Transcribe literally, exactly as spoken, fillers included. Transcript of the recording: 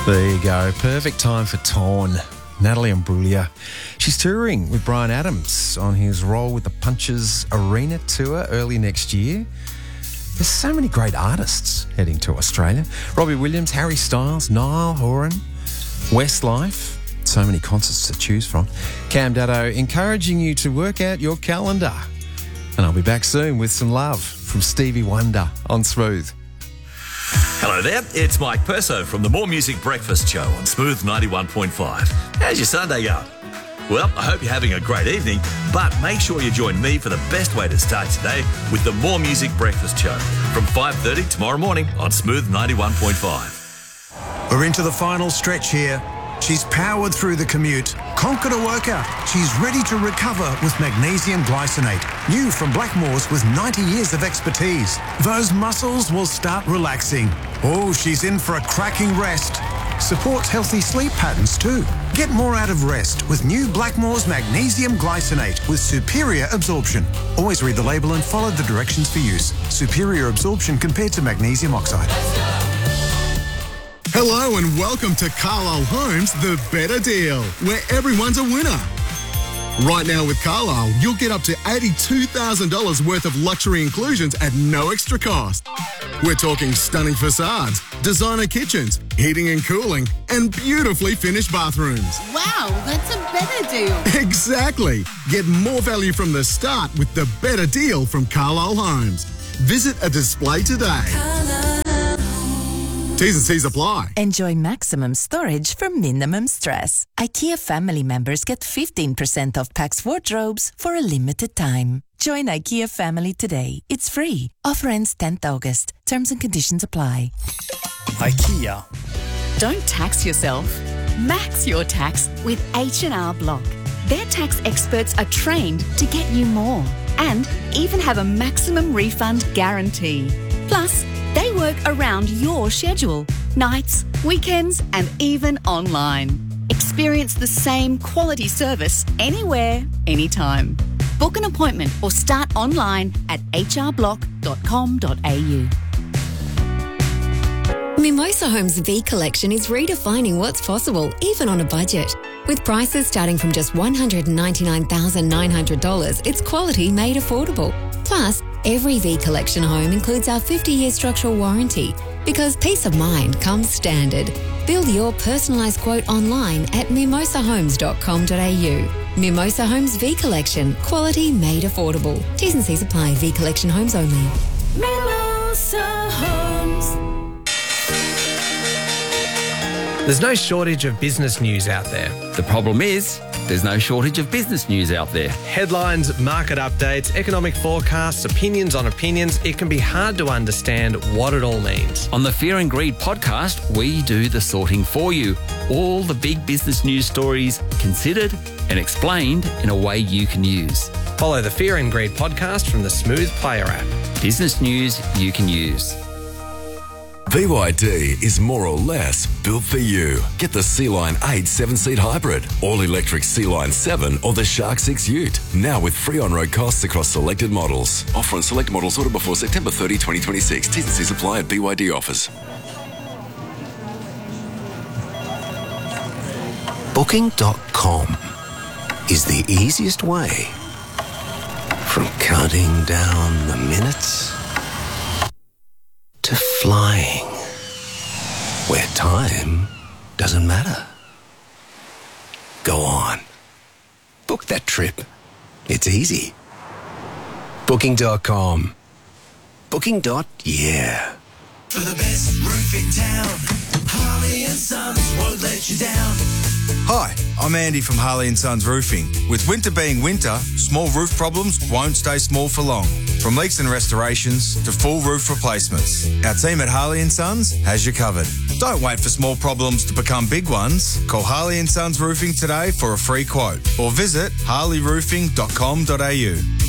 There you go. Perfect time for Torn. Natalie Imbruglia. She's touring with Bryan Adams on his role with the Punches Arena tour early next year. There's so many great artists heading to Australia. Robbie Williams, Harry Styles, Niall Horan, Westlife. So many concerts to choose from. Cam Daddo encouraging you to work out your calendar. And I'll be back soon with some love from Stevie Wonder on Smooth. Hello there, it's Mike Perso from the More Music Breakfast Show on Smooth ninety-one point five. How's your Sunday going? Well, I hope you're having a great evening, but make sure you join me for the best way to start today with the More Music Breakfast Show from five thirty tomorrow morning on Smooth ninety-one point five. We're into the final stretch here. She's powered through the commute, conquered a workout. She's ready to recover with magnesium glycinate. New from Blackmores with ninety years of expertise. Those muscles will start relaxing. Oh, she's in for a cracking rest. Supports healthy sleep patterns too. Get more out of rest with new Blackmores magnesium glycinate with superior absorption. Always read the label and follow the directions for use. Superior absorption compared to magnesium oxide. Hello and welcome to Carlisle Homes, the better deal, where everyone's a winner. Right now with Carlisle, you'll get up to eighty-two thousand dollars worth of luxury inclusions at no extra cost. We're talking stunning facades, designer kitchens, heating and cooling, and beautifully finished bathrooms. Wow, that's a better deal. Exactly. Get more value from the start with the better deal from Carlisle Homes. Visit a display today. T's and C's apply. Enjoy maximum storage for minimum stress. IKEA family members get fifteen percent off Pax wardrobes for a limited time. Join IKEA family today. It's free. Offer ends tenth August. Terms and conditions apply. IKEA. Don't tax yourself. Max your tax with H and R Block. Their tax experts are trained to get you more and even have a maximum refund guarantee. Plus, they work around your schedule, nights, weekends, and even online. Experience the same quality service anywhere, anytime. Book an appointment or start online at h r block dot com dot a u. Mimosa Homes V Collection is redefining what's possible, even on a budget. With prices starting from just one hundred ninety-nine thousand nine hundred dollars, it's quality made affordable. Plus, every V Collection home includes our fifty-year structural warranty, because peace of mind comes standard. Build your personalised quote online at mimosa homes dot com dot a u. Mimosa Homes V Collection, quality made affordable. T's and C's apply. V Collection homes only. Mimosa Homes. There's no shortage of business news out there. The problem is, there's no shortage of business news out there. Headlines, market updates, economic forecasts, opinions on opinions. It can be hard to understand what it all means. On the Fear and Greed podcast, we do the sorting for you. All the big business news stories considered and explained in a way you can use. Follow the Fear and Greed podcast from the Smooth Player app. Business news you can use. B Y D is more or less built for you. Get the Sea-Line eight seven-seat hybrid, all-electric Sea-Line seven or the Shark six Ute. Now with free on-road costs across selected models. Offer on select models order before September thirtieth, twenty twenty-six. T's and C's apply at B Y D offers. Booking dot com is the easiest way from counting down the minutes to flying, where time doesn't matter. Go on. Book that trip. It's easy. Booking dot com. Booking. Yeah. For the best roof in town, Harley and Sons won't let you down. Hi, I'm Andy from Harley and Sons Roofing. With winter being winter, small roof problems won't stay small for long. From leaks and restorations to full roof replacements, our team at Harley and Sons has you covered. Don't wait for small problems to become big ones. Call Harley and Sons Roofing today for a free quote or visit harley roofing dot com dot a u.